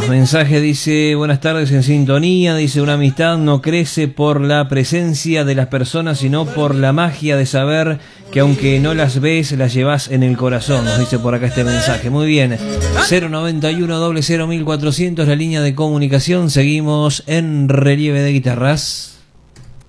más mensajes. Dice: buenas tardes, en sintonía. Dice: una amistad no crece por la presencia de las personas, sino por la magia de saber que aunque no las ves, las llevas en el corazón. Nos dice por acá este mensaje. Muy bien. 091 00 1400, la línea de comunicación. Seguimos en Relieve de Guitarras.